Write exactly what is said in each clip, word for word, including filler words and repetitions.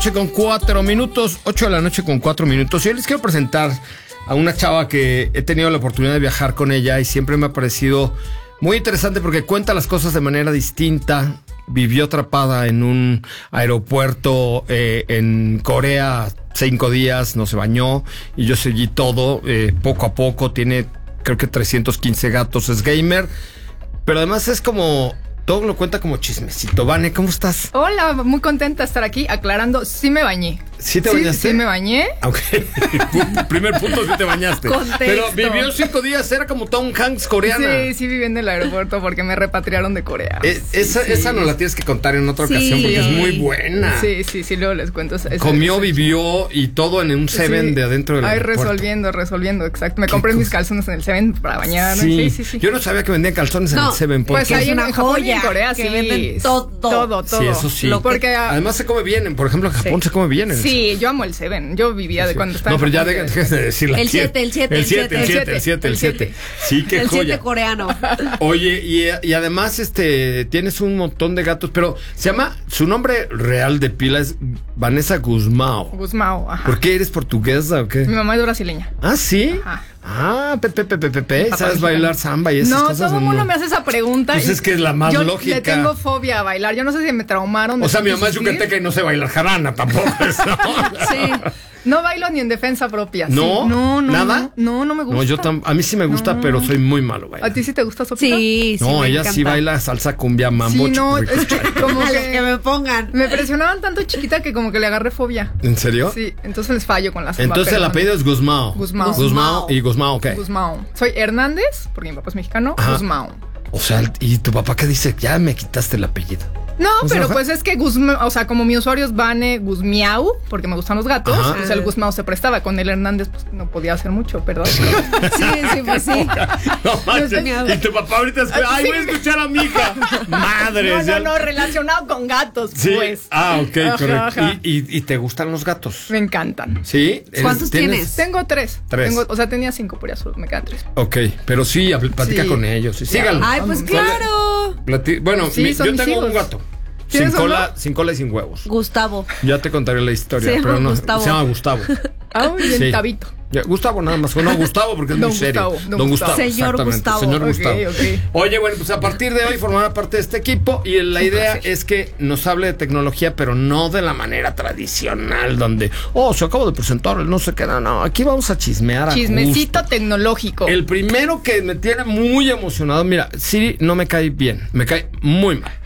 noche con cuatro minutos, ocho de la noche con cuatro minutos. Y hoy les quiero presentar a una chava que he tenido la oportunidad de viajar con ella y siempre me ha parecido muy interesante porque cuenta las cosas de manera distinta. Vivió atrapada en un aeropuerto eh, en Corea cinco días, no se bañó y yo seguí todo eh, poco a poco. Tiene creo que trescientos quince gatos, es gamer, pero además es como... Todo lo cuenta como chismecito. Vane, ¿cómo estás? Hola, muy contenta de estar aquí aclarando. Sí me bañé. ¿Sí te sí, bañaste? Sí me bañé. Ok. Primer punto, sí te bañaste. Contexto. Pero vivió cinco días, era como Tom Hanks coreana. Sí, sí viví en el aeropuerto porque me repatriaron de Corea. Eh, sí, esa, sí. esa nos la tienes que contar en otra sí, ocasión porque es muy buena. Sí, sí, sí, luego les cuento. Ese, Comió, ese, vivió y todo en un Seven sí. de adentro del Ay, aeropuerto. resolviendo, resolviendo, exacto. Me compré mis calzones en el Seven para bañarme. Sí. Sí, sí, sí. Yo no sabía que vendían calzones no, en el Seven. Pues ahí en, en Japón y en Corea, sí. Venden todo. Todo, todo. Sí, eso sí. Lo porque, además se come bien. Por ejemplo, en Japón sí. se come bien. En sí, el... yo amo el Seven. Yo vivía de sí. cuando estaba. No, pero ya de... dejes de decirla. El siete, el siete, el siete, el siete, el siete, el siete. Sí, qué el joya. El siete coreano. Oye, y, y además este tienes un montón de gatos, pero se llama, su nombre real de pila es Vanessa Guzmão. Guzmão, ajá. ¿Por qué eres portuguesa o qué? Mi mamá es brasileña. Ah, ¿sí? Ajá. Ah, Pepe, Pepe, Pepe, ¿sabes bailar samba y esas no, cosas? todo el mundo me hace esa pregunta. Pues es que es la más yo lógica. Yo le tengo fobia a bailar. Yo no sé si me traumaron. O sea, mi mamá es yucateca y no sé bailar jarana tampoco. Sí. No bailo ni en defensa propia. ¿No? Sí. No, no. ¿Nada? No, no me gusta. No, yo tam- a mí sí me gusta, no. pero soy muy malo bailando. ¿A ti sí te gusta, Sofía? Sí, sí. No, me ella encanta. sí baila salsa, cumbia, mambo. Sí, no, es que como A que, los que me pongan. Me presionaban tanto chiquita que como que le agarré fobia. ¿En serio? Sí, entonces les fallo con la samba. Entonces el apellido es Guzmão. Guzmão. Guzmão. ¿Y Guzmão qué? Guzmão. Soy Hernández, porque mi papá es mexicano. Ajá. Guzmão. O sea, ¿y tu papá qué dice? Ya me quitaste el apellido. No, pero pues es que Guzmão, o sea, como mi usuario es Vane Guzmiau, porque me gustan los gatos, Ajá. pues el Guzmão se prestaba. Con el Hernández, pues no podía hacer mucho, perdón. sí, sí, pues sí. No manches. Y tu papá ahorita es, ay, voy a escuchar a mi hija. Madre. No, no, no, relacionado con gatos, sí. pues. Ah, ok, ajá, correcto. Ajá. ¿Y, y, ¿Y te gustan los gatos? Me encantan. ¿Sí? ¿Cuántos tienes? Tengo tres. Tres. Tengo, o sea, tenía cinco, por eso me quedan tres. Ok, pero sí, platica sí. con ellos. Sí, síganlo. Ay, pues claro. Plati- bueno, sí, mi, yo tengo hijos. un gato. Sin cola, uno? sin cola y sin huevos. Gustavo. Ya te contaré la historia, se pero no. Gustavo. Se llama Gustavo. Ah, y el sí. Tabito. Ya, Gustavo nada más. No, Gustavo porque es don muy serio. Gustavo, Don, don Gustavo. Gustavo. Señor Gustavo. Señor okay, Gustavo. Okay. Oye, bueno, pues a partir de hoy formará parte de este equipo y la idea es que nos hable de tecnología, pero no de la manera tradicional, donde, oh, se acabo de presentar, no sé qué, no, no, aquí vamos a chismear a Chismecito gusto. tecnológico. El primero que me tiene muy emocionado, mira, Siri no me cae bien, me cae muy mal.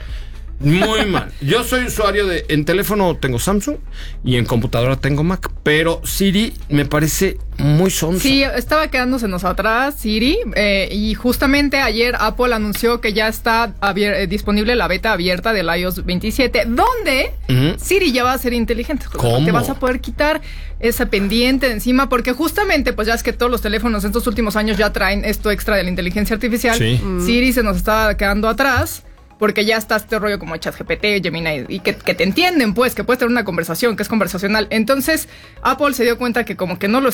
Muy mal. Yo soy usuario de... En teléfono tengo Samsung y en computadora tengo Mac, pero Siri me parece muy sonsa. Sí, estaba quedándosenos atrás Siri eh, y justamente ayer Apple anunció que ya está abier- eh, disponible la beta abierta del iOS veintisiete, donde uh-huh. Siri ya va a ser inteligente. ¿Cómo? Te vas a poder quitar esa pendiente de encima, porque justamente, pues ya es que todos los teléfonos en estos últimos años ya traen esto extra de la inteligencia artificial. Sí. Mm. Siri se nos estaba quedando atrás. Porque ya está este rollo como ChatGPT, Gemini, y que, que te entienden, pues, que puedes tener una conversación, que es conversacional. Entonces, Apple se dio cuenta que como que no lo